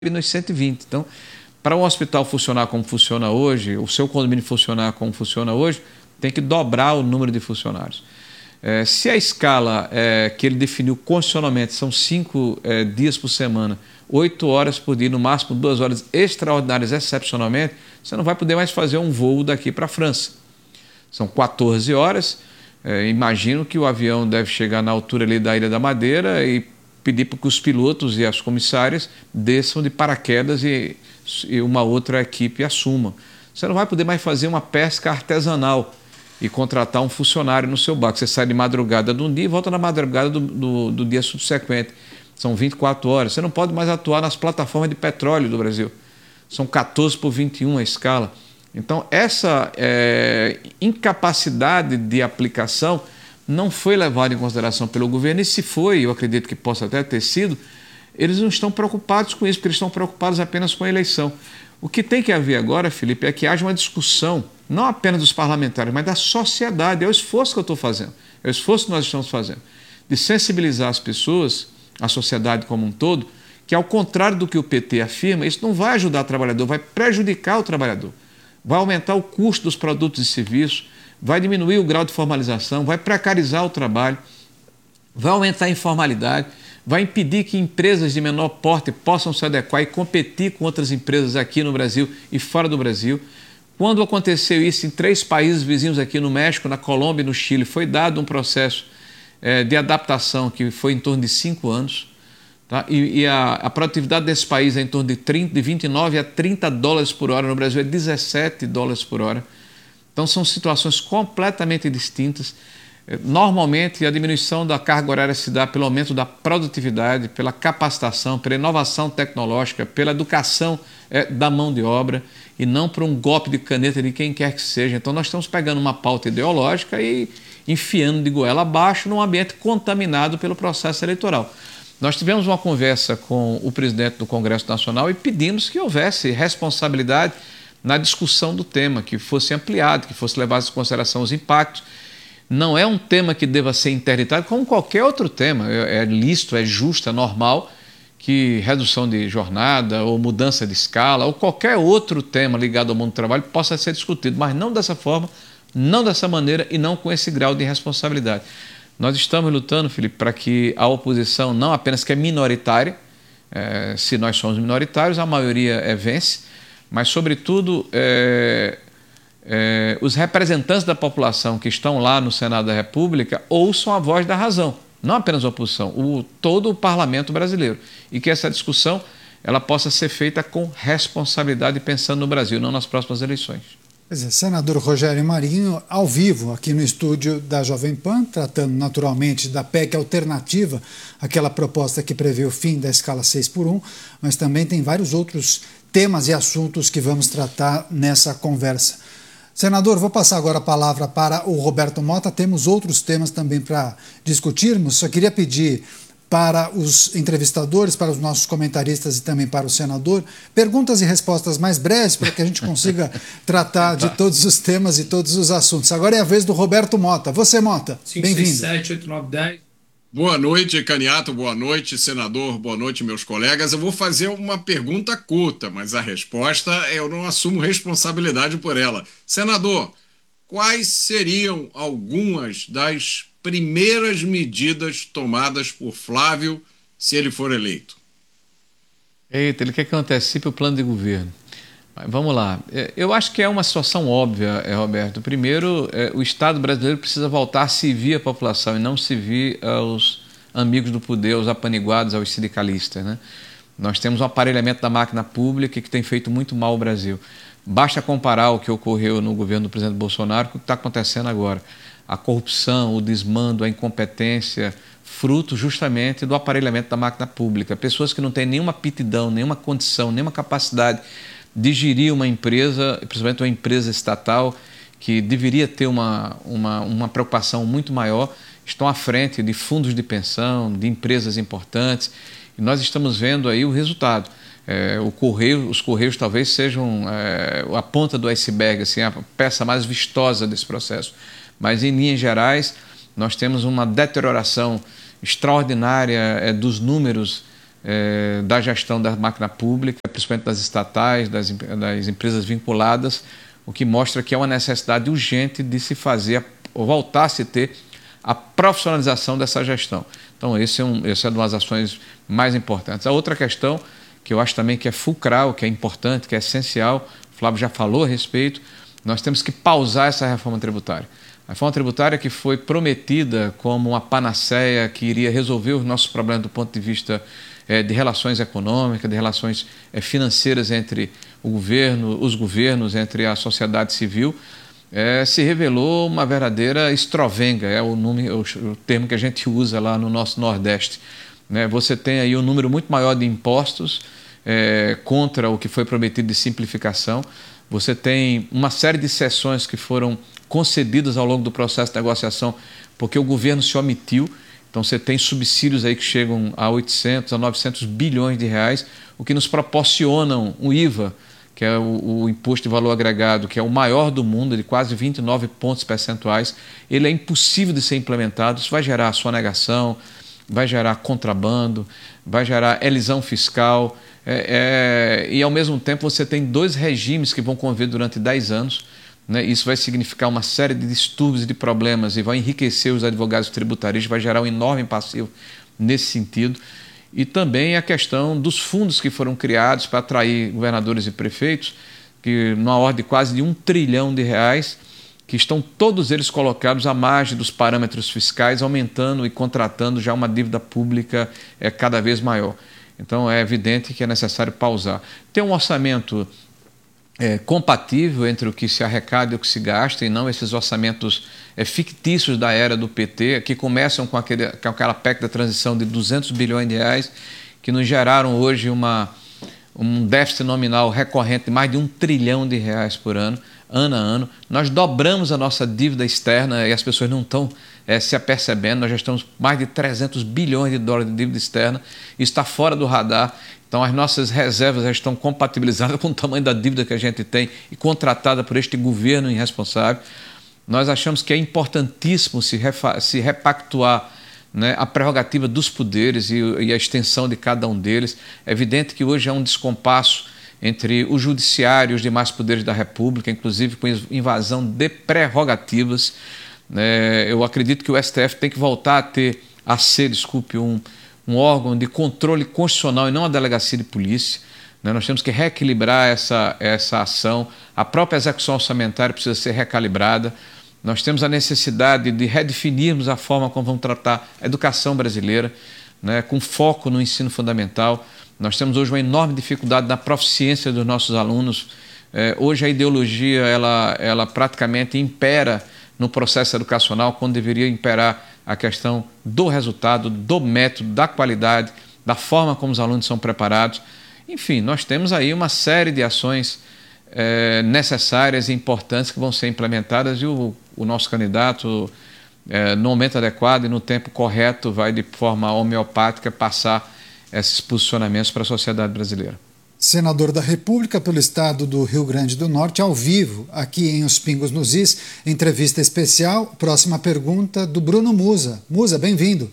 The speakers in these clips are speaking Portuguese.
nos 120. Então, para um hospital funcionar como funciona hoje, o seu condomínio funcionar como funciona hoje, tem que dobrar o número de funcionários. Se a escala que ele definiu constitucionalmente são 5 dias por semana, 8 horas por dia, no máximo 2 horas extraordinárias excepcionalmente, você não vai poder mais fazer um voo daqui para a França. São 14 horas, imagino que o avião deve chegar na altura ali da Ilha da Madeira e pedir para que os pilotos e as comissárias desçam de paraquedas e uma outra equipe assuma. Você não vai poder mais fazer uma pesca artesanal e contratar um funcionário no seu barco. Você sai de madrugada de um dia e volta na madrugada do dia subsequente. São 24 horas. Você não pode mais atuar nas plataformas de petróleo do Brasil. São 14 por 21 a escala. Então, essa incapacidade de aplicação não foi levada em consideração pelo governo, e se foi, eu acredito que possa até ter sido, eles não estão preocupados com isso, porque eles estão preocupados apenas com a eleição. O que tem que haver agora, Felipe, é que haja uma discussão, não apenas dos parlamentares, mas da sociedade. É o esforço que eu estou fazendo, é o esforço que nós estamos fazendo, de sensibilizar as pessoas, a sociedade como um todo, que ao contrário do que o PT afirma, isso não vai ajudar o trabalhador, vai prejudicar o trabalhador, vai aumentar o custo dos produtos e serviços, vai diminuir o grau de formalização, vai precarizar o trabalho, vai aumentar a informalidade, vai impedir que empresas de menor porte possam se adequar e competir com outras empresas aqui no Brasil e fora do Brasil. Quando aconteceu isso em 3 países vizinhos aqui no México, na Colômbia e no Chile, foi dado um processo de adaptação que foi em torno de 5 anos. Tá? E a produtividade desse país é em torno de 29 a 30 dólares por hora, no Brasil é 17 dólares por hora. Então, são situações completamente distintas. Normalmente, a diminuição da carga horária se dá pelo aumento da produtividade, pela capacitação, pela inovação tecnológica, pela educação da mão de obra, e não por um golpe de caneta de quem quer que seja. Então, nós estamos pegando uma pauta ideológica e enfiando de goela abaixo num ambiente contaminado pelo processo eleitoral. Nós tivemos uma conversa com o presidente do Congresso Nacional e pedimos que houvesse responsabilidade na discussão do tema, que fosse ampliado, que fosse levado em consideração os impactos. Não é um tema que deva ser interditado como qualquer outro tema. É lícito, é justo, é normal que redução de jornada ou mudança de escala ou qualquer outro tema ligado ao mundo do trabalho possa ser discutido, mas não dessa forma, não dessa maneira e não com esse grau de responsabilidade. Nós estamos lutando, Felipe, para que a oposição, não apenas que é minoritária, se nós somos minoritários, a maioria vence, mas, sobretudo, os representantes da população que estão lá no Senado da República ouçam a voz da razão, não apenas a oposição, todo o parlamento brasileiro. E que essa discussão ela possa ser feita com responsabilidade, pensando no Brasil, não nas próximas eleições. Pois é, senador Rogério Marinho, ao vivo, aqui no estúdio da Jovem Pan, tratando naturalmente da PEC alternativa, aquela proposta que prevê o fim da escala 6 por 1, mas também tem vários outros temas e assuntos que vamos tratar nessa conversa. Senador, vou passar agora a palavra para o Roberto Mota. Temos outros temas também para discutirmos. Só queria pedir para os entrevistadores, para os nossos comentaristas e também para o senador, perguntas e respostas mais breves para que a gente consiga tratar de todos os temas e todos os assuntos. Agora é a vez do Roberto Mota. Você, Mota, bem-vindo. 5, 6, 7, 8, 9, 10... Boa noite, Caniato, boa noite, senador, boa noite, meus colegas. Eu vou fazer uma pergunta curta, mas a resposta eu não assumo responsabilidade por ela. Senador, quais seriam algumas das primeiras medidas tomadas por Flávio se ele for eleito? Eita, ele quer que eu antecipe o plano de governo. Vamos lá. Eu acho que é uma situação óbvia, Roberto. Primeiro, o Estado brasileiro precisa voltar a servir a população e não servir aos amigos do poder, aos apaniguados, aos sindicalistas, né? Nós temos um aparelhamento da máquina pública que tem feito muito mal ao Brasil. Basta comparar o que ocorreu no governo do presidente Bolsonaro com o que está acontecendo agora. A corrupção, o desmando, a incompetência, fruto justamente do aparelhamento da máquina pública. Pessoas que não têm nenhuma aptidão, nenhuma condição, nenhuma capacidade de gerir uma empresa, principalmente uma empresa estatal, que deveria ter uma preocupação muito maior, estão à frente de fundos de pensão, de empresas importantes, e nós estamos vendo aí o resultado. Os Correios talvez sejam a ponta do iceberg, assim, a peça mais vistosa desse processo, mas em linhas gerais nós temos uma deterioração extraordinária dos números da gestão da máquina pública, principalmente das estatais, das empresas vinculadas, o que mostra que é uma necessidade urgente de se fazer, ou voltar a se ter, a profissionalização dessa gestão. Então, essa é uma das ações mais importantes. A outra questão, que eu acho também que é fulcral, que é importante, que é essencial, o Flávio já falou a respeito, nós temos que pausar essa reforma tributária. A reforma tributária que foi prometida como uma panaceia que iria resolver os nossos problemas do ponto de vista de relações econômicas, de relações financeiras entre os governos, entre a sociedade civil, se revelou uma verdadeira estrovenga, o termo que a gente usa lá no nosso Nordeste. Você tem aí um número muito maior de impostos contra o que foi prometido de simplificação. Você tem uma série de cessões que foram concedidas ao longo do processo de negociação porque o governo se omitiu. Então você tem subsídios aí que chegam a 800, a 900 bilhões de reais, o que nos proporcionam o IVA, que é o Imposto de Valor Agregado, que é o maior do mundo, de quase 29 pontos percentuais. Ele é impossível de ser implementado, isso vai gerar sonegação, vai gerar contrabando, vai gerar elisão fiscal, e ao mesmo tempo você tem 2 regimes que vão conviver durante 10 anos. Isso vai significar uma série de distúrbios e de problemas e vai enriquecer os advogados tributaristas, vai gerar um enorme passivo nesse sentido. E também a questão dos fundos que foram criados para atrair governadores e prefeitos, que numa ordem de quase de R$1 trilhão, que estão todos eles colocados à margem dos parâmetros fiscais, aumentando e contratando já uma dívida pública cada vez maior. Então é evidente que é necessário pausar. Tem um orçamento compatível entre o que se arrecada e o que se gasta, e não esses orçamentos fictícios da era do PT, que começam com aquela PEC da transição de 200 bilhões de reais, que nos geraram hoje um déficit nominal recorrente de mais de R$1 trilhão por ano, ano a ano. Nós dobramos a nossa dívida externa e as pessoas não estão se apercebendo. Nós já estamos mais de 300 bilhões de dólares de dívida externa, isso está fora do radar. Então, as nossas reservas já estão compatibilizadas com o tamanho da dívida que a gente tem e contratada por este governo irresponsável. Nós achamos que é importantíssimo se repactuar a prerrogativa dos poderes e a extensão de cada um deles. É evidente que hoje há um descompasso entre o judiciário e os demais poderes da República, inclusive com invasão de prerrogativas. Eu acredito que o STF tem que voltar a ser um órgão de controle constitucional e não a delegacia de polícia. Nós temos que reequilibrar essa ação. A própria execução orçamentária precisa ser recalibrada. Nós temos a necessidade de redefinirmos a forma como vamos tratar a educação brasileira, com foco no ensino fundamental. Nós temos hoje uma enorme dificuldade na proficiência dos nossos alunos. Hoje a ideologia ela praticamente impera no processo educacional, quando deveria imperar a questão do resultado, do método, da qualidade, da forma como os alunos são preparados. Enfim, nós temos aí uma série de ações necessárias e importantes que vão ser implementadas e o nosso candidato, no momento adequado e no tempo correto, vai de forma homeopática passar esses posicionamentos para a sociedade brasileira. Senador da República pelo estado do Rio Grande do Norte, ao vivo, aqui em Os Pingos nos Is, entrevista especial. Próxima pergunta do Bruno Musa. Musa, bem-vindo.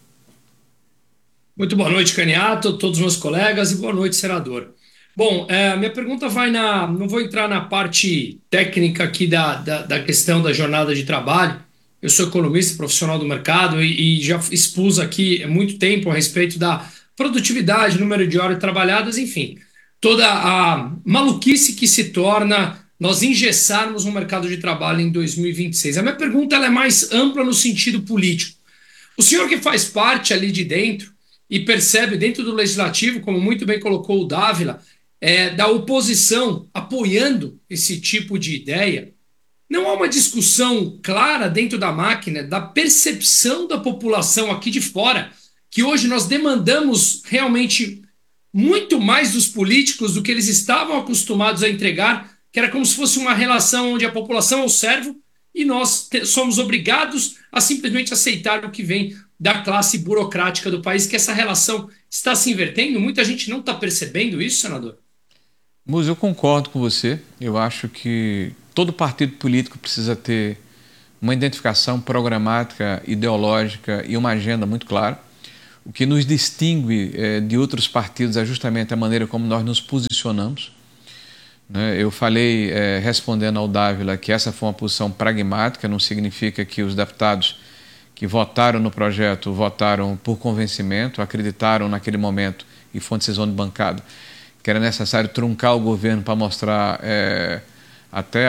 Muito boa noite, Caniato, todos os meus colegas, e boa noite, senador. Bom, minha pergunta vai não vou entrar na parte técnica aqui da questão da jornada de trabalho. Eu sou economista, profissional do mercado e já expus aqui há muito tempo a respeito da produtividade, número de horas trabalhadas, enfim. Toda a maluquice que se torna nós engessarmos um mercado de trabalho em 2026. A minha pergunta ela é mais ampla no sentido político. O senhor que faz parte ali de dentro e percebe dentro do legislativo, como muito bem colocou o Dávila, da oposição apoiando esse tipo de ideia, não há uma discussão clara dentro da máquina da percepção da população aqui de fora, que hoje nós demandamos realmente muito mais dos políticos do que eles estavam acostumados a entregar, que era como se fosse uma relação onde a população é o servo e nós somos obrigados a simplesmente aceitar o que vem da classe burocrática do país, que essa relação está se invertendo. Muita gente não está percebendo isso, senador? Musa, eu concordo com você. Eu acho que todo partido político precisa ter uma identificação programática, ideológica e uma agenda muito clara. O que nos distingue de outros partidos é justamente a maneira como nós nos posicionamos. Eu falei, respondendo ao Dávila, que essa foi uma posição pragmática, não significa que os deputados que votaram no projeto votaram por convencimento, acreditaram naquele momento, e foi uma decisão de bancada, que era necessário truncar o governo para mostrar até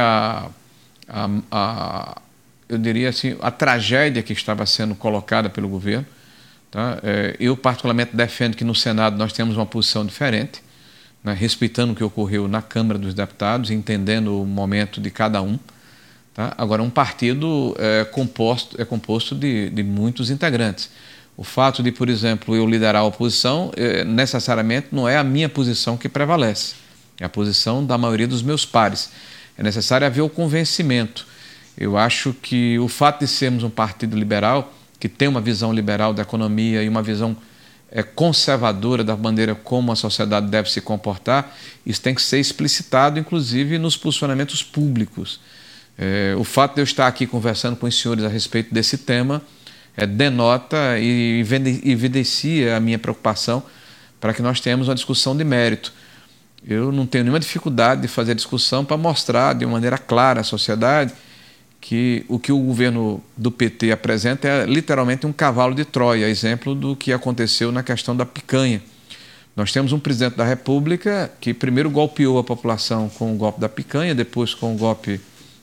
eu diria assim, a tragédia que estava sendo colocada pelo governo. Tá? Eu particularmente defendo que no Senado nós temos uma posição diferente, né, respeitando o que ocorreu na Câmara dos Deputados, entendendo o momento de cada um. Tá? Agora, um partido é composto de muitos integrantes. O fato de, por exemplo, eu liderar a oposição, necessariamente não é a minha posição que prevalece, é a posição da maioria dos meus pares. É necessário haver o convencimento. Eu acho que o fato de sermos um partido liberal, que tem uma visão liberal da economia e uma visão conservadora da maneira como a sociedade deve se comportar, isso tem que ser explicitado, inclusive, nos posicionamentos públicos. O fato de eu estar aqui conversando com os senhores a respeito desse tema denota e evidencia a minha preocupação para que nós tenhamos uma discussão de mérito. Eu não tenho nenhuma dificuldade de fazer discussão para mostrar de uma maneira clara à sociedade que o governo do PT apresenta é literalmente um cavalo de Troia, exemplo do que aconteceu na questão da picanha. Nós temos um presidente da República que primeiro golpeou a população com o golpe da picanha, depois com o golpe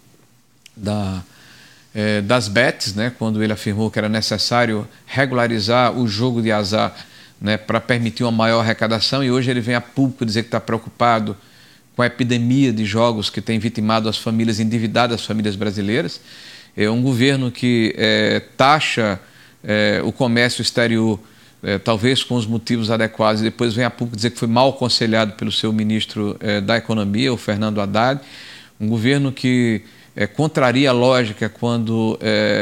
das bets, né, quando ele afirmou que era necessário regularizar o jogo de azar, né, para permitir uma maior arrecadação, e hoje ele vem a público dizer que está preocupado com a epidemia de jogos que tem vitimado as famílias endividadas, as famílias brasileiras. É um governo que taxa o comércio exterior, talvez com os motivos adequados, e depois vem a público dizer que foi mal aconselhado pelo seu ministro da Economia, o Fernando Haddad. Um governo que contraria a lógica quando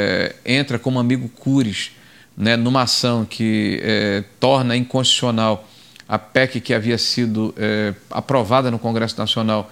entra como amigo Cures, né, numa ação que torna inconstitucional a PEC que havia sido aprovada no Congresso Nacional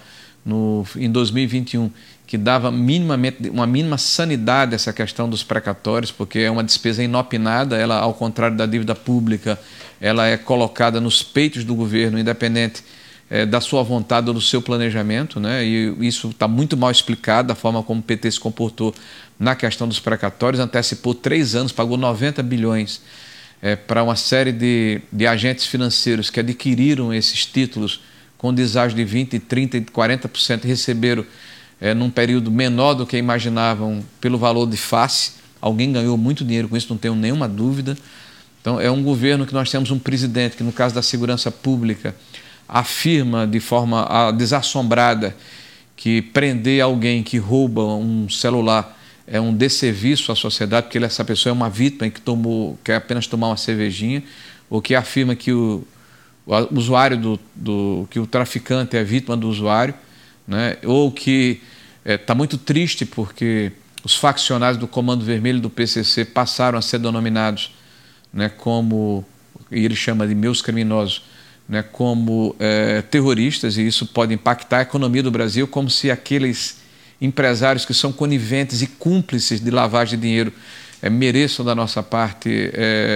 em 2021, que dava uma mínima sanidade a essa questão dos precatórios, porque é uma despesa inopinada, ela, ao contrário da dívida pública, ela é colocada nos peitos do governo, independente da sua vontade ou do seu planejamento, né? E isso está muito mal explicado, da forma como o PT se comportou na questão dos precatórios, antecipou 3 anos, pagou 90 bilhões para uma série de agentes financeiros que adquiriram esses títulos com deságio de 20%, 30% e 40%, receberam num período menor do que imaginavam pelo valor de face. Alguém ganhou muito dinheiro com isso, não tenho nenhuma dúvida. Então, é um governo que nós temos um presidente que, no caso da segurança pública, afirma de forma desassombrada que prender alguém que rouba um celular é um desserviço à sociedade, porque essa pessoa é uma vítima que quer apenas tomar uma cervejinha, ou que afirma que o usuário que o traficante é vítima do usuário, né? Ou que está muito triste porque os faccionários do Comando Vermelho do PCC passaram a ser denominados, né, como, e ele chama de meus criminosos, né, como terroristas, e isso pode impactar a economia do Brasil, como se aqueles empresários que são coniventes e cúmplices de lavagem de dinheiro mereçam da nossa parte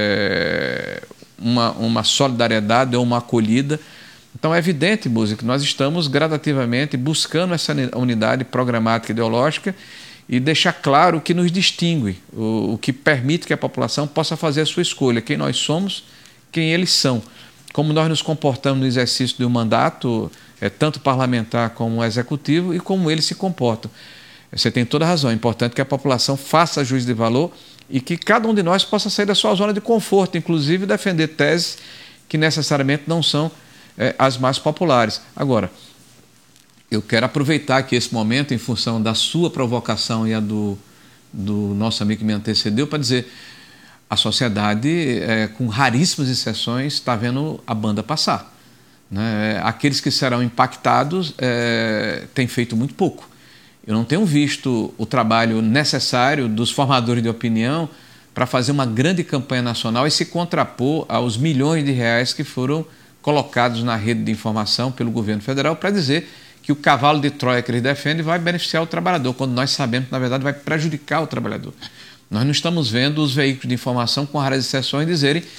uma solidariedade ou uma acolhida. Então é evidente, Buzi, que nós estamos gradativamente buscando essa unidade programática ideológica e deixar claro o que nos distingue, o que permite que a população possa fazer a sua escolha, quem nós somos, quem eles são, como nós nos comportamos no exercício de um mandato, tanto parlamentar como executivo, e como eles se comportam. Você tem toda a razão, é importante que a população faça juízo de valor e que cada um de nós possa sair da sua zona de conforto, inclusive defender teses que necessariamente não são as mais populares. Agora, eu quero aproveitar aqui esse momento, em função da sua provocação e a do nosso amigo que me antecedeu, para dizer: a sociedade, com raríssimas exceções, está vendo a banda passar, né? Aqueles que serão impactados têm feito muito pouco. Eu não tenho visto o trabalho necessário dos formadores de opinião para fazer uma grande campanha nacional e se contrapor aos milhões de reais que foram colocados na rede de informação pelo governo federal para dizer que o cavalo de Troia que eles defendem vai beneficiar o trabalhador, quando nós sabemos que, na verdade, vai prejudicar o trabalhador. Nós não estamos vendo os veículos de informação, com raras exceções, dizerem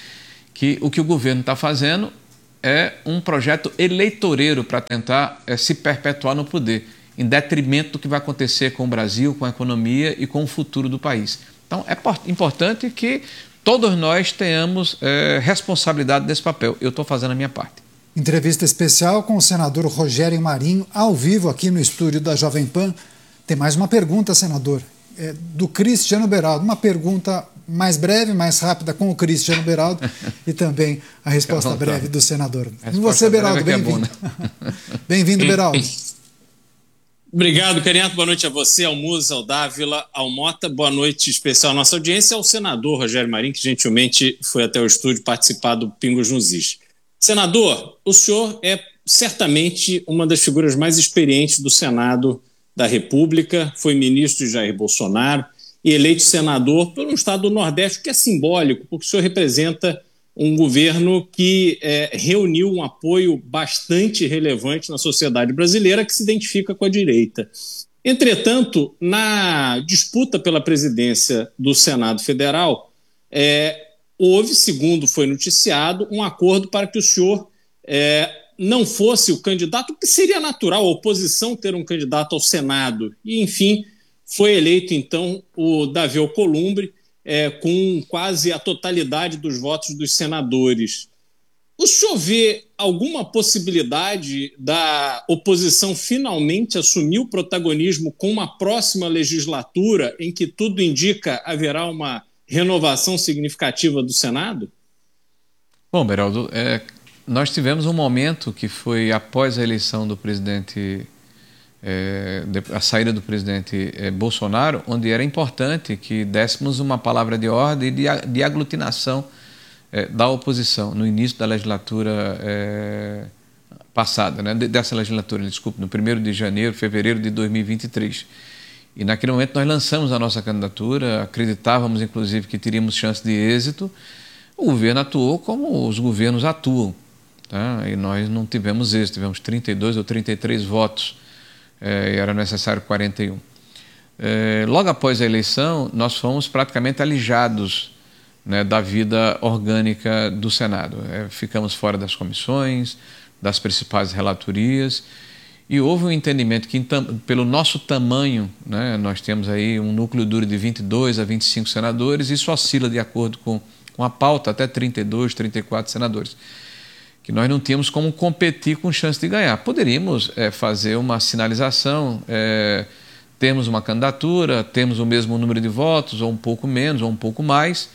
que o governo está fazendo é um projeto eleitoreiro para tentar se perpetuar no poder, em detrimento do que vai acontecer com o Brasil, com a economia e com o futuro do país. Então, é importante que todos nós tenhamos responsabilidade nesse papel. Eu estou fazendo a minha parte. Entrevista especial com o senador Rogério Marinho, ao vivo aqui no estúdio da Jovem Pan. Tem mais uma pergunta, senador, do Cristiano Beraldo. Uma pergunta mais breve, mais rápida com o Cristiano Beraldo e também a resposta breve do senador. E você, Beraldo, bem-vindo. Bem-vindo, Beraldo. Obrigado, Caniato. Boa noite a você, ao Musa, ao Dávila, ao Mota. Boa noite especial à nossa audiência, ao senador Rogério Marinho, que gentilmente foi até o estúdio participar do Pingos nos Is. Senador, o senhor é certamente uma das figuras mais experientes do Senado da República, foi ministro de Jair Bolsonaro e eleito senador por um estado do Nordeste, que é simbólico, porque o senhor representa um governo que reuniu um apoio bastante relevante na sociedade brasileira que se identifica com a direita. Entretanto, na disputa pela presidência do Senado Federal, houve, segundo foi noticiado, um acordo para que o senhor não fosse o candidato, que seria natural, a oposição ter um candidato ao Senado. E, enfim, foi eleito, então, o Davi Alcolumbre, com quase a totalidade dos votos dos senadores. O senhor vê alguma possibilidade da oposição finalmente assumir o protagonismo com uma próxima legislatura em que tudo indica haverá uma renovação significativa do Senado? Bom, Beraldo, nós tivemos um momento que foi após a eleição do presidente, a saída do presidente Bolsonaro, onde era importante que dessemos uma palavra de ordem e de aglutinação da oposição no início da legislatura passada, né? Dessa legislatura, desculpe, no 1º de janeiro, fevereiro de 2023. E naquele momento nós lançamos a nossa candidatura, acreditávamos inclusive que teríamos chance de êxito. O governo atuou como os governos atuam, tá? E nós não tivemos êxito, tivemos 32 ou 33 votos, e era necessário 41. Logo após a eleição, nós fomos praticamente alijados, né, da vida orgânica do Senado. Ficamos fora das comissões, das principais relatorias, e houve um entendimento que, pelo nosso tamanho, né, nós temos aí um núcleo duro de 22 a 25 senadores, isso oscila de acordo com a pauta até 32, 34 senadores, que nós não tínhamos como competir com chance de ganhar. Poderíamos fazer uma sinalização, temos uma candidatura, temos o mesmo número de votos, ou um pouco menos, ou um pouco mais,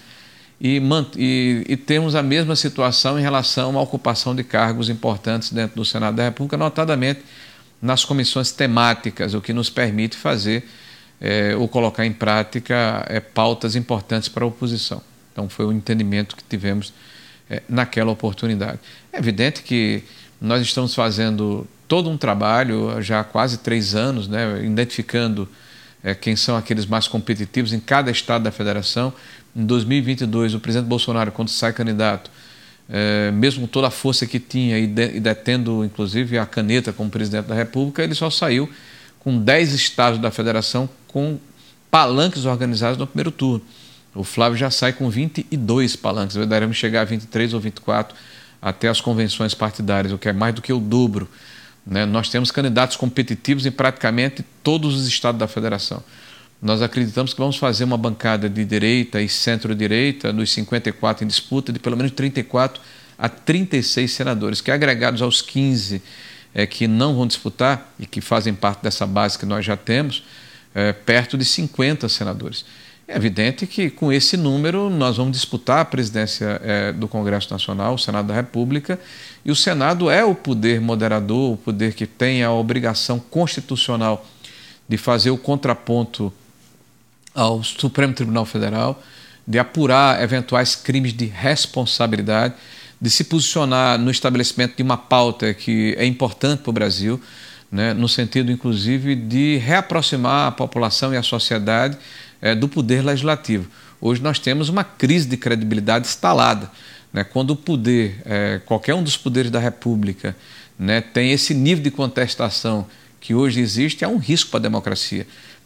e temos a mesma situação em relação à ocupação de cargos importantes dentro do Senado da República, notadamente nas comissões temáticas, o que nos permite fazer ou colocar em prática pautas importantes para a oposição. Então foi o entendimento que tivemos naquela oportunidade. É evidente que nós estamos fazendo todo um trabalho já há quase 3 anos, né, identificando quem são aqueles mais competitivos em cada estado da federação. Em 2022, o presidente Bolsonaro, quando sai candidato, mesmo com toda a força que tinha e detendo inclusive a caneta como presidente da República, ele só saiu com 10 estados da federação com palanques organizados no primeiro turno. O Flávio já sai com 22 palanques, daremos chegar a 23 ou 24 até as convenções partidárias, o que é mais do que o dobro, né? Nós temos candidatos competitivos em praticamente todos os estados da federação. Nós acreditamos que vamos fazer uma bancada de direita e centro-direita, dos 54 em disputa, de pelo menos 34 a 36 senadores, que agregados aos 15 que não vão disputar e que fazem parte dessa base que nós já temos, perto de 50 senadores. É evidente que com esse número nós vamos disputar a presidência do Congresso Nacional, o Senado da República, e o Senado é o poder moderador, o poder que tem a obrigação constitucional de fazer o contraponto ao Supremo Tribunal Federal, de apurar eventuais crimes de responsabilidade, de se posicionar no estabelecimento de uma pauta que é importante para o Brasil, né, no sentido, inclusive, de reaproximar a população e a sociedade do poder legislativo. Hoje nós temos uma crise de credibilidade instalada, né, quando o poder, qualquer um dos poderes da República, né, tem esse nível de contestação que hoje existe, é um risco para a democracia.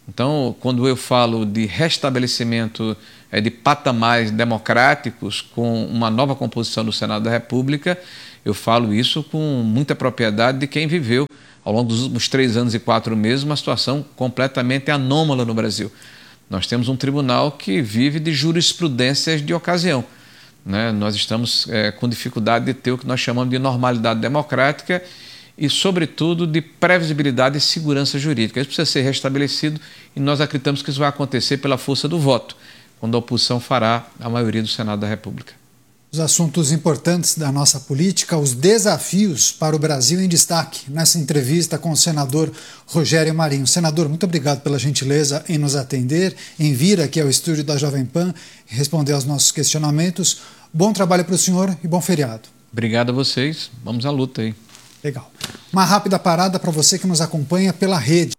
Então, quando eu falo de restabelecimento de patamares democráticos com uma nova composição do Senado da República, eu falo isso com muita propriedade de quem viveu, ao longo dos últimos 3 anos e 4 meses, uma situação completamente anômala no Brasil. Nós temos um tribunal que vive de jurisprudências de ocasião, né? Nós estamos com dificuldade de ter o que nós chamamos de normalidade democrática e, sobretudo, de previsibilidade e segurança jurídica. Isso precisa ser restabelecido e nós acreditamos que isso vai acontecer pela força do voto, quando a oposição fará a maioria do Senado da República. Os assuntos importantes da nossa política, os desafios para o Brasil em destaque nessa entrevista com o senador Rogério Marinho. Senador, muito obrigado pela gentileza em nos atender, em vir aqui ao estúdio da Jovem Pan e responder aos nossos questionamentos. Bom trabalho para o senhor e bom feriado. Obrigado a vocês. Vamos à luta aí. Legal. Uma rápida parada para você que nos acompanha pela rede.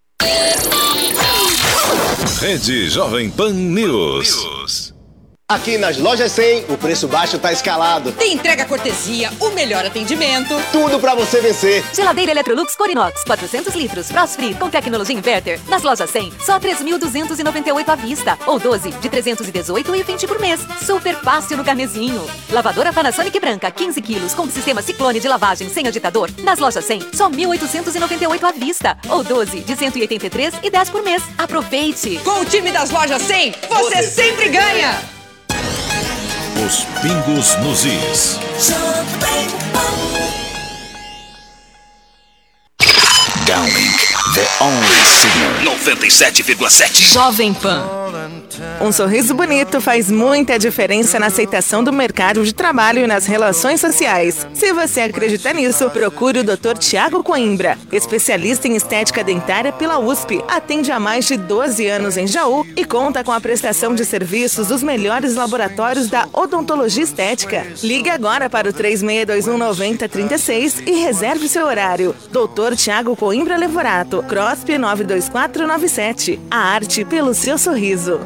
Rede Jovem Pan News. Aqui nas Lojas 100, o preço baixo tá escalado. Tem entrega cortesia, o melhor atendimento. Tudo pra você vencer. Geladeira Electrolux Corinox, 400 litros, Frost Free, com tecnologia inverter. Nas Lojas 100, só 3.298 à vista. Ou 12 de 318,20 por mês. Super fácil no carnezinho. Lavadora Panasonic branca, 15 quilos, com sistema Ciclone de lavagem sem agitador. Nas Lojas 100, só 1.898 à vista. Ou 12 de 183,10 por mês. Aproveite! Com o time das Lojas 100, você sempre ganha! Os pingos nos is. Downlink, the only signal. 97,7. Jovem Pan. Um sorriso bonito faz muita diferença na aceitação do mercado de trabalho e nas relações sociais. Se você acredita nisso, procure o Dr. Tiago Coimbra, especialista em estética dentária pela USP. Atende há mais de 12 anos em Jaú e conta com a prestação de serviços dos melhores laboratórios da odontologia estética. Ligue agora para o 3621-9036 e reserve seu horário. Dr. Tiago Coimbra Levorato, CROSP 92497. A arte pelo seu sorriso.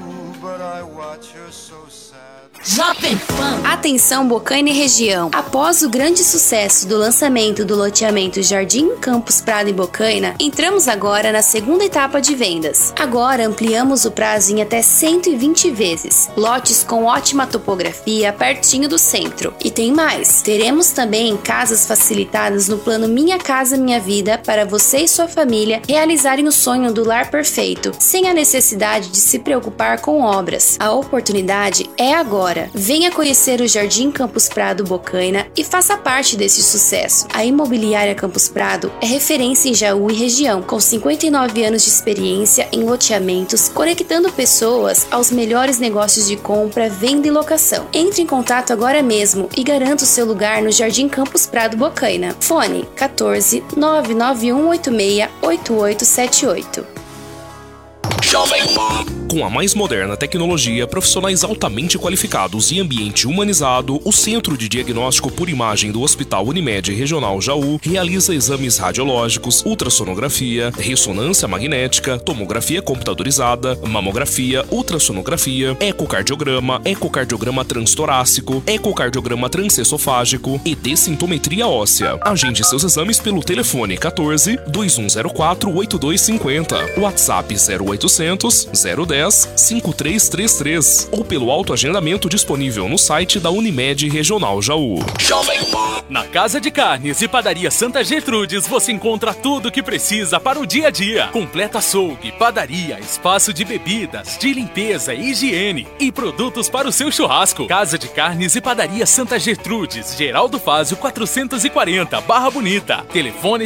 Jovem Pan. Atenção Bocaina e região. Após o grande sucesso do lançamento do loteamento Jardim Campos Prado em Bocaina, entramos agora na segunda etapa de vendas. Agora ampliamos o prazo em até 120 vezes. Lotes com ótima topografia, pertinho do centro. E tem mais. Teremos também casas facilitadas no plano Minha Casa Minha Vida para você e sua família realizarem o sonho do lar perfeito, sem a necessidade de se preocupar com obras. A oportunidade é agora. Venha conhecer o Jardim Campos Prado Bocaina e faça parte desse sucesso. A Imobiliária Campos Prado é referência em Jaú e região, com 59 anos de experiência em loteamentos, conectando pessoas aos melhores negócios de compra, venda e locação. Entre em contato agora mesmo e garanta o seu lugar no Jardim Campos Prado Bocaina. Fone 14 99186 8878. Jovem Pan. Com a mais moderna tecnologia, profissionais altamente qualificados e ambiente humanizado, o Centro de Diagnóstico por Imagem do Hospital Unimed Regional Jaú realiza exames radiológicos, ultrassonografia, ressonância magnética, tomografia computadorizada, mamografia, ultrassonografia, ecocardiograma transtorácico, ecocardiograma transesofágico e dessintometria óssea. Agende seus exames pelo telefone 14 2104 8250, WhatsApp 0800 010 5333 ou pelo autoagendamento disponível no site da Unimed Regional Jaú. Jovem Pan. Na Casa de Carnes e Padaria Santa Gertrudes você encontra tudo o que precisa para o dia a dia. Completa açougue, padaria, espaço de bebidas, de limpeza e higiene e produtos para o seu churrasco. Casa de Carnes e Padaria Santa Gertrudes, Geraldo Fázio 440, Barra Bonita. Telefone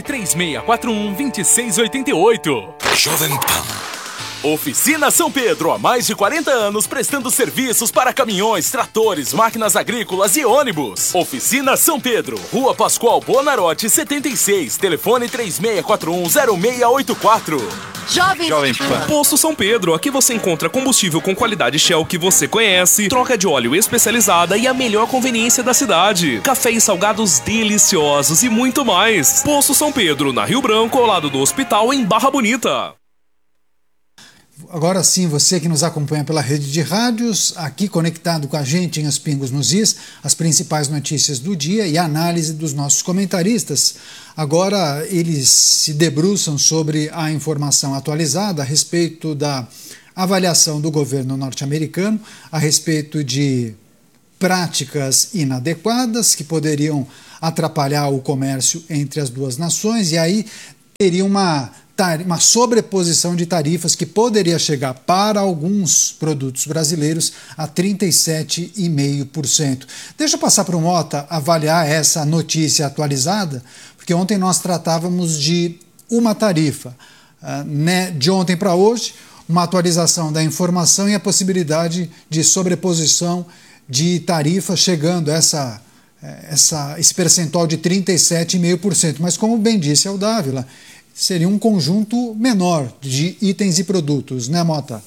3641-2688. Jovem Pan. Oficina São Pedro, há mais de 40 anos prestando serviços para caminhões, tratores, máquinas agrícolas e ônibus. Oficina São Pedro, Rua Pascoal Bonarotti 76, telefone 3641-0684. Jovem Pan. Posto São Pedro, aqui você encontra combustível com qualidade Shell que você conhece, troca de óleo especializada e a melhor conveniência da cidade. Café e salgados deliciosos e muito mais. Posto São Pedro, na Rio Branco, ao lado do hospital, em Barra Bonita. Agora sim, você que nos acompanha pela rede de rádios, aqui conectado com a gente em Os Pingos nos Is, as principais notícias do dia e a análise dos nossos comentaristas. Agora eles se debruçam sobre a informação atualizada a respeito da avaliação do governo norte-americano, a respeito de práticas inadequadas que poderiam atrapalhar o comércio entre as duas nações, e aí teria uma sobreposição de tarifas que poderia chegar para alguns produtos brasileiros a 37,5%. Deixa eu passar para o Mota avaliar essa notícia atualizada, porque ontem nós tratávamos de uma tarifa. De ontem para hoje, uma atualização da informação e a possibilidade de sobreposição de tarifa chegando a esse percentual de 37,5%. Mas como bem disse o Dávila, seria um conjunto menor de itens e produtos, né, Mota?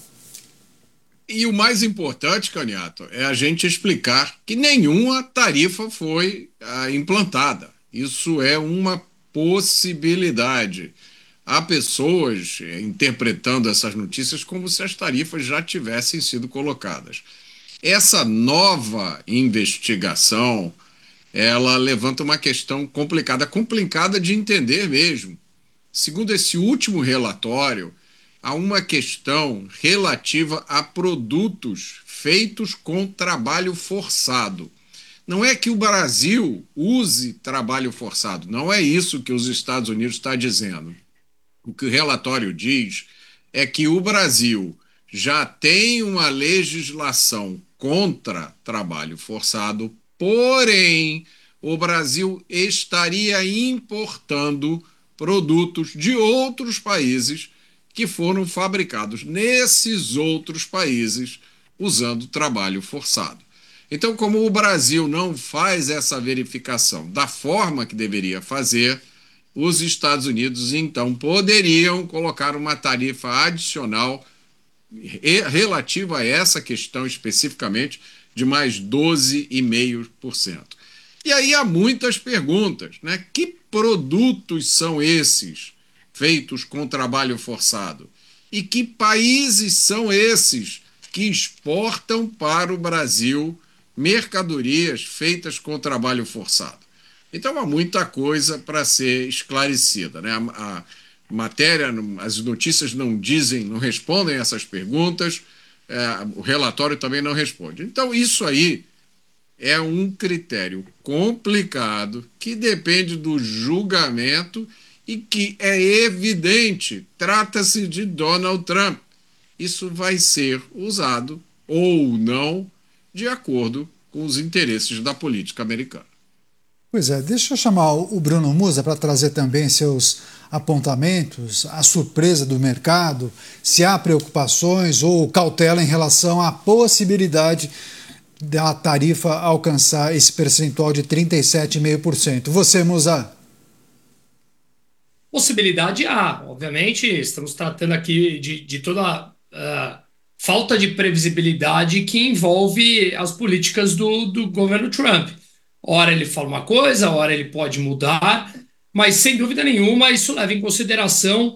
E o mais importante, Caniato, é a gente explicar que nenhuma tarifa foi implantada. Isso é uma possibilidade. Há pessoas interpretando essas notícias como se as tarifas já tivessem sido colocadas. Essa nova investigação, ela levanta uma questão complicada de entender mesmo. Segundo esse último relatório, há uma questão relativa a produtos feitos com trabalho forçado. Não é que o Brasil use trabalho forçado, não é isso que os Estados Unidos está dizendo. O que o relatório diz é que o Brasil já tem uma legislação contra trabalho forçado, porém, o Brasil estaria importando produtos de outros países que foram fabricados nesses outros países usando trabalho forçado. Então, como o Brasil não faz essa verificação da forma que deveria fazer, os Estados Unidos, então, poderiam colocar uma tarifa adicional relativa a essa questão especificamente de mais 12,5%. E aí há muitas perguntas, né? Que produtos são esses feitos com trabalho forçado? E que países são esses que exportam para o Brasil mercadorias feitas com trabalho forçado? Então há muita coisa para ser esclarecida, né? A matéria, as notícias não respondem essas perguntas, o relatório também não responde. Então isso aí é um critério complicado que depende do julgamento e que é evidente, trata-se de Donald Trump. Isso vai ser usado ou não de acordo com os interesses da política americana. Pois é, deixa eu chamar o Bruno Musa para trazer também seus apontamentos, a surpresa do mercado, se há preocupações ou cautela em relação à possibilidade da tarifa alcançar esse percentual de 37,5%. Você, Musa? Possibilidade há. Obviamente, estamos tratando aqui de toda a falta de previsibilidade que envolve as políticas do governo Trump. Ora ele fala uma coisa, ora ele pode mudar, mas sem dúvida nenhuma isso leva em consideração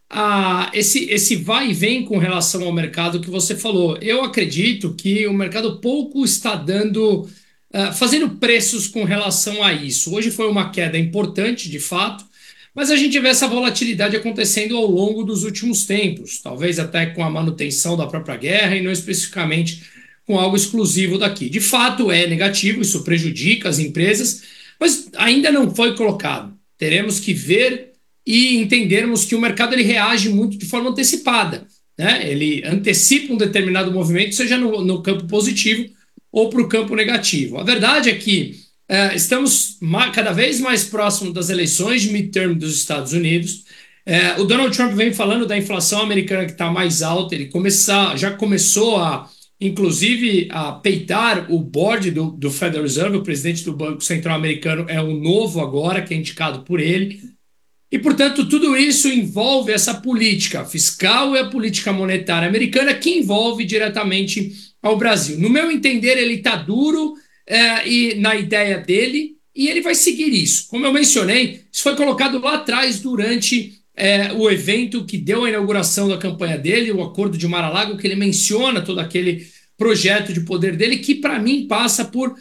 esse vai e vem com relação ao mercado que você falou. Eu acredito que o mercado pouco está fazendo preços com relação a isso. Hoje foi uma queda importante, de fato, mas a gente vê essa volatilidade acontecendo ao longo dos últimos tempos, talvez até com a manutenção da própria guerra e não especificamente com algo exclusivo daqui. De fato, é negativo, isso prejudica as empresas, mas ainda não foi colocado. Teremos que ver e entendermos que o mercado ele reage muito de forma antecipada, né? Ele antecipa um determinado movimento, seja no campo positivo ou para o campo negativo. A verdade é que estamos cada vez mais próximo das eleições de midterm dos Estados Unidos. O Donald Trump vem falando da inflação americana que está mais alta, ele já começou inclusive a peitar o board do Federal Reserve, o presidente do Banco Central Americano é um novo agora, que é indicado por ele. E, portanto, tudo isso envolve essa política fiscal e a política monetária americana que envolve diretamente ao Brasil. No meu entender, ele está duro e na ideia dele e ele vai seguir isso. Como eu mencionei, isso foi colocado lá atrás durante o evento que deu a inauguração da campanha dele, o Acordo de Mar-a-Lago, que ele menciona todo aquele projeto de poder dele, que para mim passa por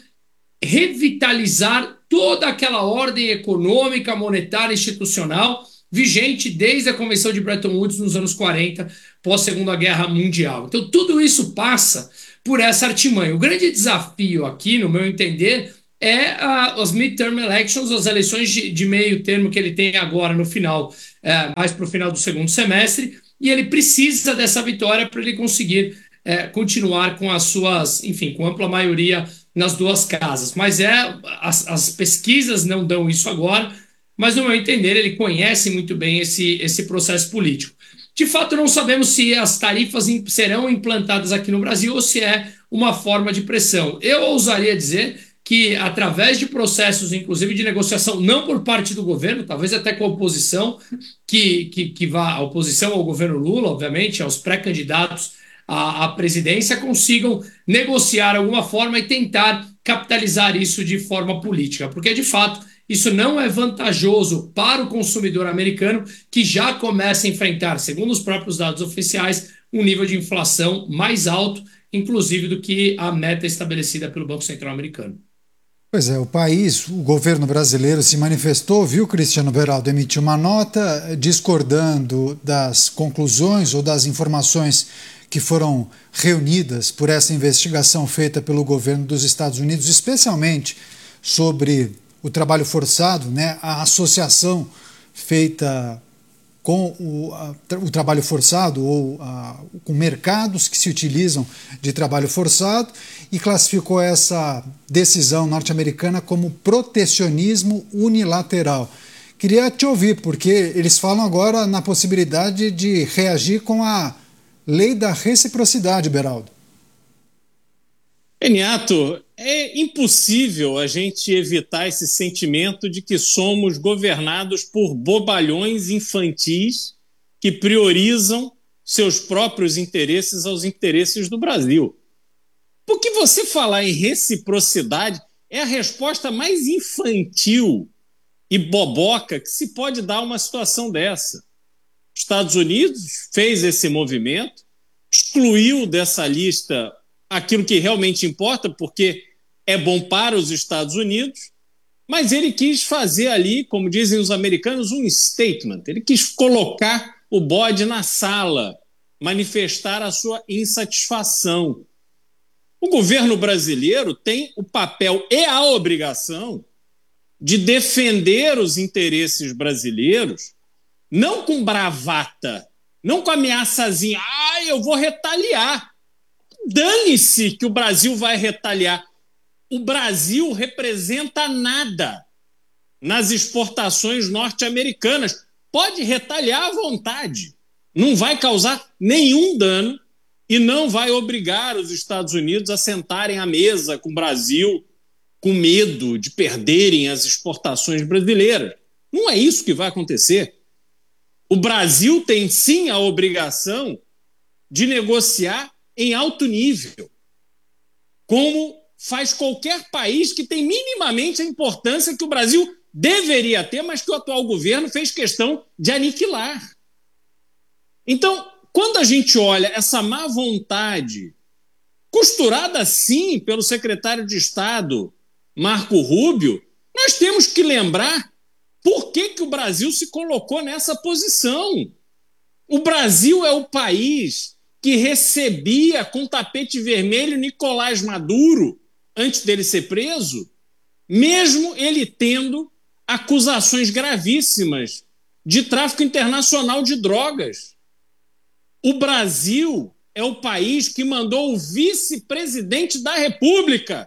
revitalizar toda aquela ordem econômica, monetária, institucional vigente desde a Convenção de Bretton Woods nos anos 40, pós-Segunda Guerra Mundial. Então, tudo isso passa por essa artimanha. O grande desafio aqui, no meu entender, é as midterm elections, as eleições de meio termo que ele tem agora no final, mais para o final do segundo semestre, e ele precisa dessa vitória para ele conseguir continuar com as suas, enfim, com ampla maioria nas duas casas. Mas as pesquisas não dão isso agora, mas, no meu entender, ele conhece muito bem esse processo político. De fato, não sabemos se as tarifas serão implantadas aqui no Brasil ou se é uma forma de pressão. Eu ousaria dizer que, através de processos, inclusive de negociação, não por parte do governo, talvez até com a oposição, que vá, a oposição ao governo Lula, obviamente, aos pré-candidatos à presidência, consigam negociar alguma forma e tentar capitalizar isso de forma política. Porque, de fato, isso não é vantajoso para o consumidor americano, que já começa a enfrentar, segundo os próprios dados oficiais, um nível de inflação mais alto, inclusive do que a meta estabelecida pelo Banco Central americano. Pois é, o governo brasileiro se manifestou, viu, Cristiano Beraldo, emitiu uma nota discordando das conclusões ou das informações que foram reunidas por essa investigação feita pelo governo dos Estados Unidos, especialmente sobre o trabalho forçado, né, a associação feita com o trabalho forçado ou com mercados que se utilizam de trabalho forçado, e classificou essa decisão norte-americana como protecionismo unilateral. Queria te ouvir, porque eles falam agora na possibilidade de reagir com a lei da reciprocidade, Beraldo. Eniato, é impossível a gente evitar esse sentimento de que somos governados por bobalhões infantis que priorizam seus próprios interesses aos interesses do Brasil. Porque você falar em reciprocidade é a resposta mais infantil e boboca que se pode dar a uma situação dessa. Os Estados Unidos fez esse movimento, excluiu dessa lista aquilo que realmente importa, porque é bom para os Estados Unidos, mas ele quis fazer ali, como dizem os americanos, um statement. Ele quis colocar o bode na sala, manifestar a sua insatisfação. O governo brasileiro tem o papel e a obrigação de defender os interesses brasileiros, não com bravata, não com ameaçazinha, eu vou retaliar. Dane-se que o Brasil vai retaliar. O Brasil representa nada nas exportações norte-americanas. Pode retaliar à vontade. Não vai causar nenhum dano e não vai obrigar os Estados Unidos a sentarem à mesa com o Brasil com medo de perderem as exportações brasileiras. Não é isso que vai acontecer. O Brasil tem sim a obrigação de negociar em alto nível, como faz qualquer país que tem minimamente a importância que o Brasil deveria ter, mas que o atual governo fez questão de aniquilar. Então, quando a gente olha essa má vontade, costurada sim pelo secretário de Estado, Marco Rubio, nós temos que lembrar por que o Brasil se colocou nessa posição. O Brasil é o país que recebia com tapete vermelho Nicolás Maduro antes dele ser preso, mesmo ele tendo acusações gravíssimas de tráfico internacional de drogas. O Brasil é o país que mandou o vice-presidente da República,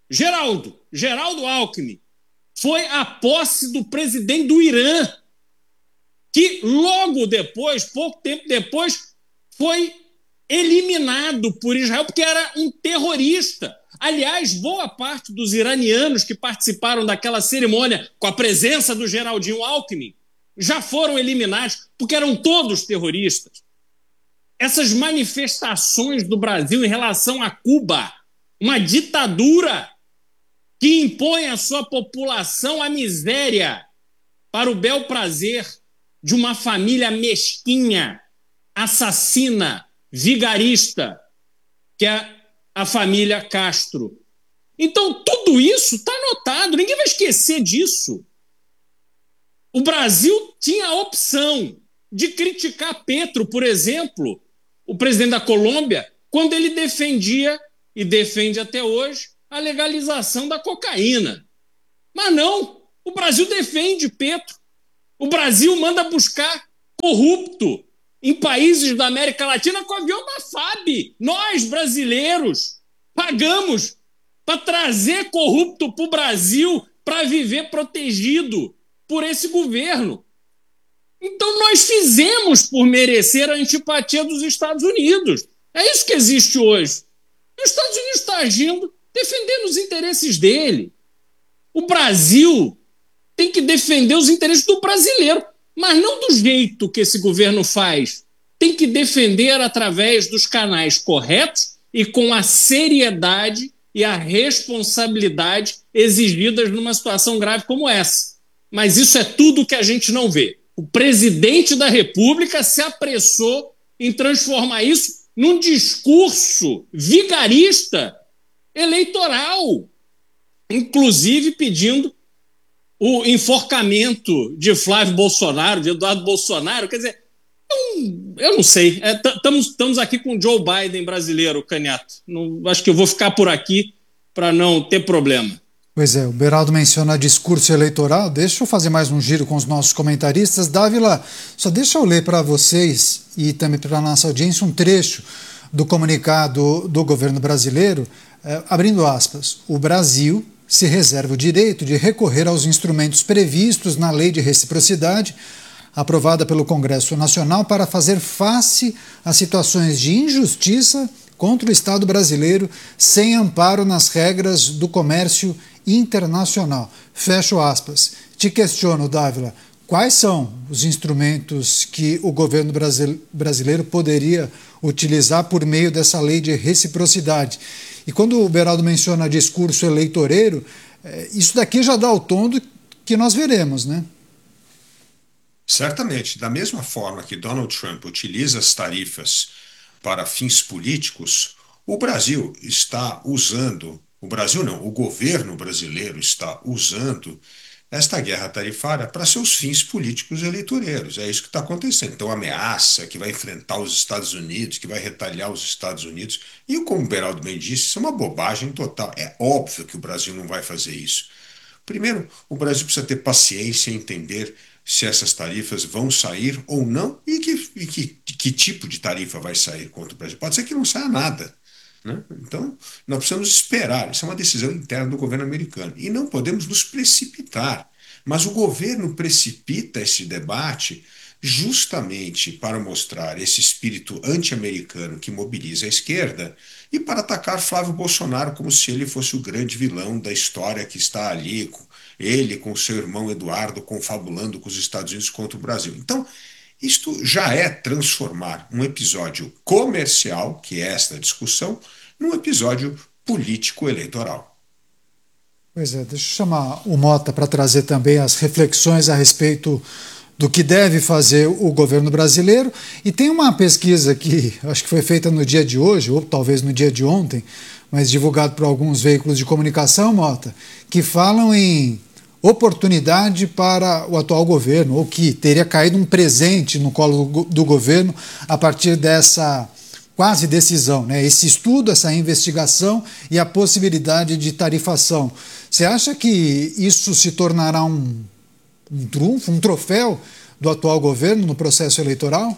Geraldo Alckmin, foi à posse do presidente do Irã, que logo depois, pouco tempo depois, foi eliminado por Israel porque era um terrorista. Aliás, boa parte dos iranianos que participaram daquela cerimônia com a presença do Geraldinho Alckmin já foram eliminados porque eram todos terroristas. Essas manifestações do Brasil em relação a Cuba, uma ditadura que impõe à sua população a miséria para o bel prazer de uma família mesquinha, assassina, vigarista, que é a família Castro. Então, tudo isso está anotado, ninguém vai esquecer disso. O Brasil tinha a opção de criticar Petro, por exemplo, o presidente da Colômbia, quando ele defendia, e defende até hoje, a legalização da cocaína. Mas não, o Brasil defende Petro. O Brasil manda buscar corrupto em países da América Latina com avião da FAB. Nós, brasileiros, pagamos para trazer corrupto para o Brasil para viver protegido por esse governo. Então nós fizemos por merecer a antipatia dos Estados Unidos. É isso que existe hoje. E os Estados Unidos está agindo, defendendo os interesses dele. O Brasil tem que defender os interesses do brasileiro, mas não do jeito que esse governo faz. Tem que defender através dos canais corretos e com a seriedade e a responsabilidade exigidas numa situação grave como essa. Mas isso é tudo que a gente não vê. O presidente da República se apressou em transformar isso num discurso vigarista eleitoral, inclusive pedindo o enforcamento de Flávio Bolsonaro, de Eduardo Bolsonaro. Quer dizer, eu não sei. Estamos aqui com o Joe Biden brasileiro, Caniato. Acho que eu vou ficar por aqui para não ter problema. Pois é, o Beraldo menciona discurso eleitoral. Deixa eu fazer mais um giro com os nossos comentaristas. Dávila, só deixa eu ler para vocês e também para a nossa audiência um trecho do comunicado do governo brasileiro, abrindo aspas. O Brasil se reserva o direito de recorrer aos instrumentos previstos na Lei de Reciprocidade, aprovada pelo Congresso Nacional, para fazer face a situações de injustiça contra o Estado brasileiro sem amparo nas regras do comércio internacional. Fecho aspas. Te questiono, Dávila, quais são os instrumentos que o governo brasileiro poderia utilizar por meio dessa lei de reciprocidade? E quando o Beraldo menciona discurso eleitoreiro, isso daqui já dá o tom do que nós veremos, né? Certamente. Da mesma forma que Donald Trump utiliza as tarifas para fins políticos, o Brasil está usando, o Brasil não, o governo brasileiro está usando esta guerra tarifária para seus fins políticos eleitoreiros. É isso que está acontecendo. Então, ameaça que vai enfrentar os Estados Unidos, que vai retaliar os Estados Unidos. E, como o Beraldo bem disse, isso é uma bobagem total. É óbvio que o Brasil não vai fazer isso. Primeiro, o Brasil precisa ter paciência e entender se essas tarifas vão sair ou não e que tipo de tarifa vai sair contra o Brasil. Pode ser que não saia nada, né? Então, nós precisamos esperar. Isso é uma decisão interna do governo americano. E não podemos nos precipitar. Mas o governo precipita esse debate justamente para mostrar esse espírito anti-americano que mobiliza a esquerda e para atacar Flávio Bolsonaro como se ele fosse o grande vilão da história que está ali, ele com seu irmão Eduardo confabulando com os Estados Unidos contra o Brasil. Então, isto já é transformar um episódio comercial, que é esta discussão, num episódio político-eleitoral. Pois é, deixa eu chamar o Mota para trazer também as reflexões a respeito do que deve fazer o governo brasileiro. E tem uma pesquisa que acho que foi feita no dia de hoje, ou talvez no dia de ontem, mas divulgado por alguns veículos de comunicação, Mota, que falam em oportunidade para o atual governo, ou que teria caído um presente no colo do governo a partir dessa quase decisão, né? Esse estudo, essa investigação e a possibilidade de tarifação. Você acha que isso se tornará um trunfo, um troféu do atual governo no processo eleitoral?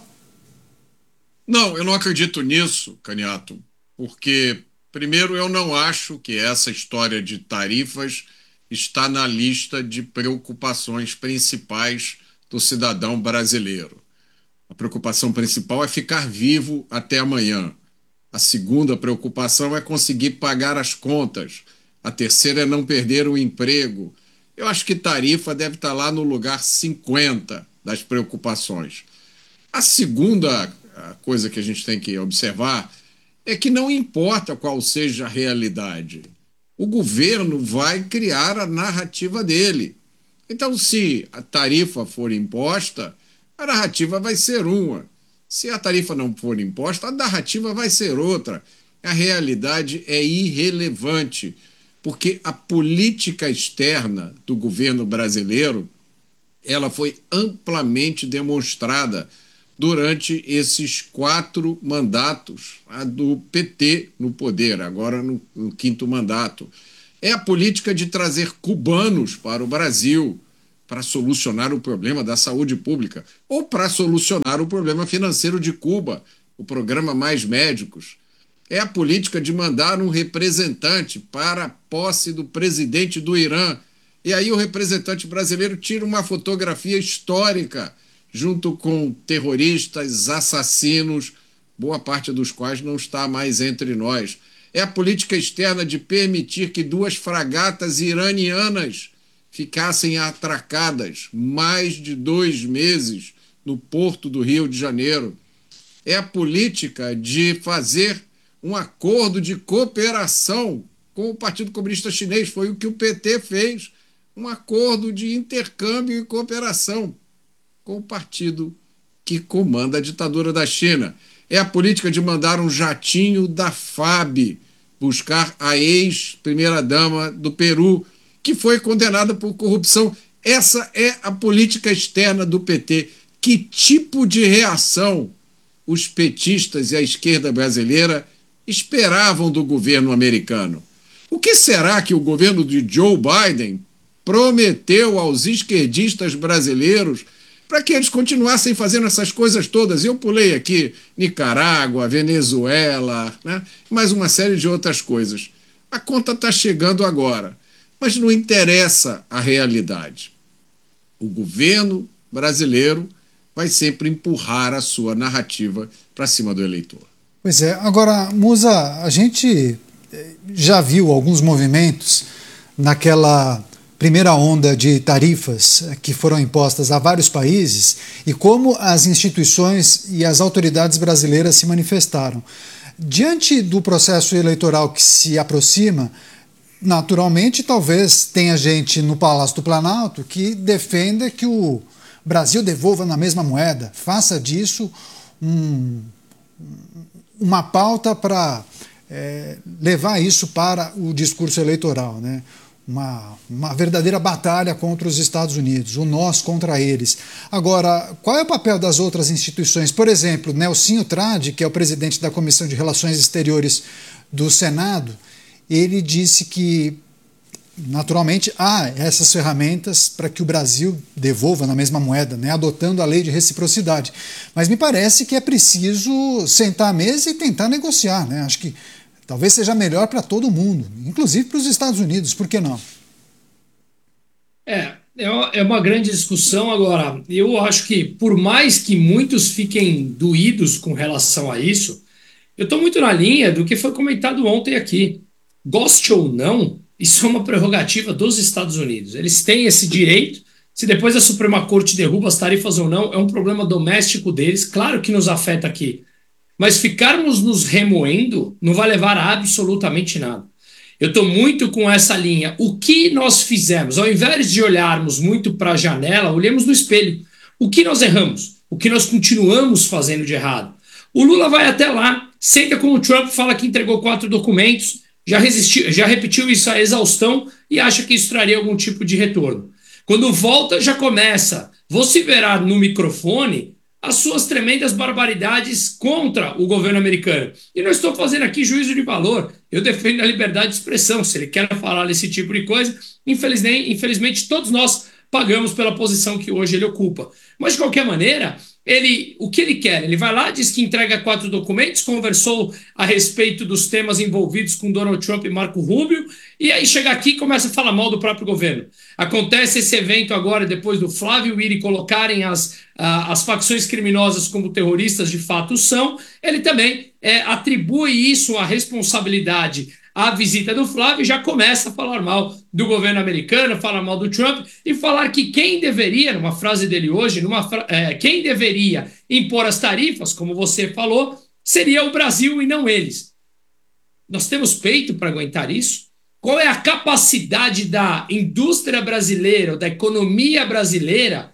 Não, eu não acredito nisso, Caniato, porque, primeiro, eu não acho que essa história de tarifas está na lista de preocupações principais do cidadão brasileiro. A preocupação principal é ficar vivo até amanhã. A segunda preocupação é conseguir pagar as contas. A terceira é não perder o emprego. Eu acho que tarifa deve estar lá no lugar 50 das preocupações. A segunda coisa que a gente tem que observar é que não importa qual seja a realidade, o governo vai criar a narrativa dele. Então, se a tarifa for imposta, a narrativa vai ser uma. Se a tarifa não for imposta, a narrativa vai ser outra. A realidade é irrelevante, porque a política externa do governo brasileiro ela foi amplamente demonstrada durante esses 4 mandatos do PT no poder, agora no 5º mandato. É a política de trazer cubanos para o Brasil para solucionar o problema da saúde pública ou para solucionar o problema financeiro de Cuba, o programa Mais Médicos. É a política de mandar um representante para a posse do presidente do Irã. E aí o representante brasileiro tira uma fotografia histórica junto com terroristas, assassinos, boa parte dos quais não está mais entre nós. É a política externa de permitir que 2 fragatas iranianas ficassem atracadas mais de 2 meses no porto do Rio de Janeiro. É a política de fazer um acordo de cooperação com o Partido Comunista Chinês. Foi o que o PT fez, um acordo de intercâmbio e cooperação com o partido que comanda a ditadura da China. É a política de mandar um jatinho da FAB buscar a ex-primeira-dama do Peru, que foi condenada por corrupção. Essa é a política externa do PT. Que tipo de reação os petistas e a esquerda brasileira esperavam do governo americano? O que será que o governo de Joe Biden prometeu aos esquerdistas brasileiros para que eles continuassem fazendo essas coisas todas? Eu pulei aqui Nicarágua, Venezuela, né? Mais uma série de outras coisas. A conta está chegando agora, mas não interessa a realidade. O governo brasileiro vai sempre empurrar a sua narrativa para cima do eleitor. Pois é. Agora, Musa, a gente já viu alguns movimentos naquela primeira onda de tarifas que foram impostas a vários países e como as instituições e as autoridades brasileiras se manifestaram. Diante do processo eleitoral que se aproxima, naturalmente, talvez tenha gente no Palácio do Planalto que defenda que o Brasil devolva na mesma moeda, faça disso uma pauta para levar isso para o discurso eleitoral, né? Uma verdadeira batalha contra os Estados Unidos, o nós contra eles. Agora, qual é o papel das outras instituições? Por exemplo, Nelsinho Trade, que é o presidente da Comissão de Relações Exteriores do Senado, ele disse que, naturalmente, há essas ferramentas para que o Brasil devolva na mesma moeda, né, adotando a lei de reciprocidade. Mas me parece que é preciso sentar à mesa e tentar negociar, né? Acho que talvez seja melhor para todo mundo, inclusive para os Estados Unidos, por que não? É uma grande discussão. Agora, eu acho que, por mais que muitos fiquem doídos com relação a isso, eu estou muito na linha do que foi comentado ontem aqui. Goste ou não, isso é uma prerrogativa dos Estados Unidos. Eles têm esse direito. Se depois a Suprema Corte derruba as tarifas ou não, é um problema doméstico deles. Claro que nos afeta aqui. Mas ficarmos nos remoendo não vai levar a absolutamente nada. Eu estou muito com essa linha. O que nós fizemos? Ao invés de olharmos muito para a janela, olhemos no espelho. O que nós erramos? O que nós continuamos fazendo de errado? O Lula vai até lá, senta com o Trump, fala que entregou 4 documentos, já repetiu isso à exaustão e acha que isso traria algum tipo de retorno. Quando volta, já começa vociferar no microfone as suas tremendas barbaridades contra o governo americano. E não estou fazendo aqui juízo de valor, eu defendo a liberdade de expressão. Se ele quer falar desse tipo de coisa, infelizmente todos nós pagamos pela posição que hoje ele ocupa. Mas, de qualquer maneira, o que ele quer? Ele vai lá, diz que entrega 4 documentos, conversou a respeito dos temas envolvidos com Donald Trump e Marco Rubio, e aí chega aqui e começa a falar mal do próprio governo. Acontece esse evento agora, depois do Flávio e Iri colocarem as facções criminosas como terroristas de fato são, ele também atribui isso, a responsabilidade à visita do Flávio, e já começa a falar mal do governo americano, falar mal do Trump e falar que quem deveria, numa frase dele hoje, quem deveria impor as tarifas, como você falou, seria o Brasil e não eles. Nós temos peito para aguentar isso? Qual é a capacidade da indústria brasileira, ou da economia brasileira,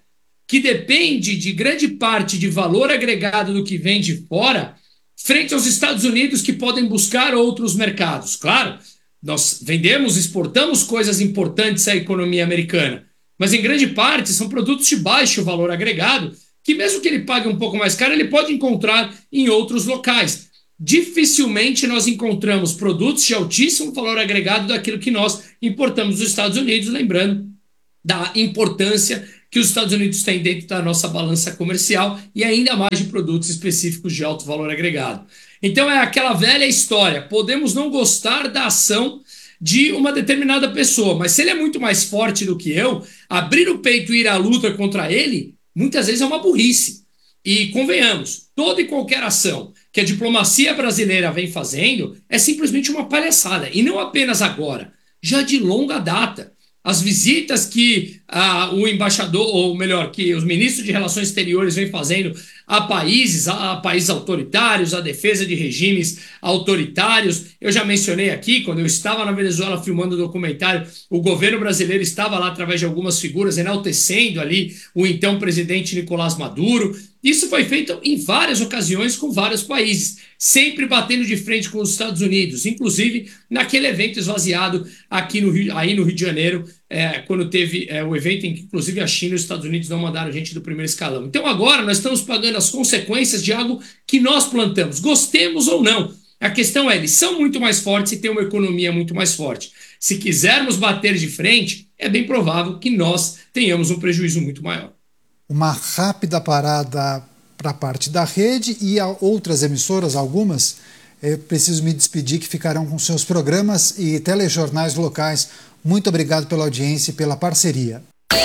que depende de grande parte de valor agregado do que vem de fora, frente aos Estados Unidos, que podem buscar outros mercados. Claro, nós vendemos, exportamos coisas importantes à economia americana, mas em grande parte são produtos de baixo valor agregado, que mesmo que ele pague um pouco mais caro, ele pode encontrar em outros locais. Dificilmente nós encontramos produtos de altíssimo valor agregado daquilo que nós importamos dos Estados Unidos, lembrando da importância que os Estados Unidos têm dentro da nossa balança comercial e ainda mais de produtos específicos de alto valor agregado. Então é aquela velha história, podemos não gostar da ação de uma determinada pessoa, mas se ele é muito mais forte do que eu, abrir o peito e ir à luta contra ele, muitas vezes é uma burrice. E convenhamos, toda e qualquer ação que a diplomacia brasileira vem fazendo é simplesmente uma palhaçada, e não apenas agora, já de longa data. As visitas que o embaixador, ou melhor, que os ministros de Relações Exteriores vêm fazendo a países autoritários, a defesa de regimes autoritários. Eu já mencionei aqui, quando eu estava na Venezuela filmando o documentário, o governo brasileiro estava lá através de algumas figuras enaltecendo ali o então presidente Nicolás Maduro. Isso foi feito em várias ocasiões com vários países, sempre batendo de frente com os Estados Unidos, inclusive naquele evento esvaziado aqui no Rio de Janeiro, quando teve o evento em que inclusive a China e os Estados Unidos não mandaram gente do primeiro escalão. Então agora nós estamos pagando as consequências de algo que nós plantamos, gostemos ou não. A questão é, eles são muito mais fortes e têm uma economia muito mais forte. Se quisermos bater de frente, é bem provável que nós tenhamos um prejuízo muito maior. Uma rápida parada para a parte da rede e a outras emissoras, algumas, eu preciso me despedir, que ficarão com seus programas e telejornais locais. Muito obrigado pela audiência e pela parceria.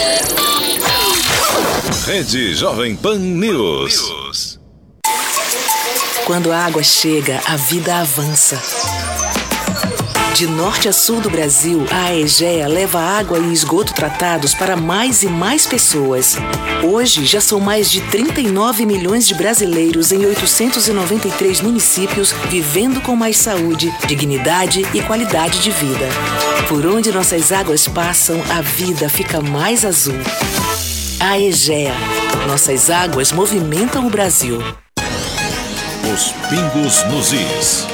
Rede Jovem Pan News. Quando a água chega, a vida avança. De norte a sul do Brasil, a Aegea leva água e esgoto tratados para mais e mais pessoas. Hoje, já são mais de 39 milhões de brasileiros em 893 municípios vivendo com mais saúde, dignidade e qualidade de vida. Por onde nossas águas passam, a vida fica mais azul. Aegea. Nossas águas movimentam o Brasil. Os pingos nos is.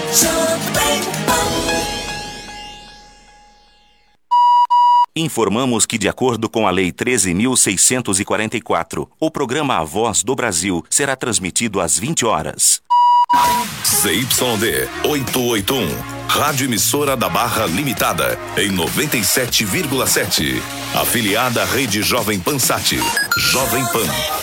Informamos que, de acordo com a Lei 13.644, o programa A Voz do Brasil será transmitido às 20 horas. ZYD 881, Rádio Emissora da Barra Limitada, em 97,7. Afiliada à Rede Jovem Pan Sat. Jovem Pan.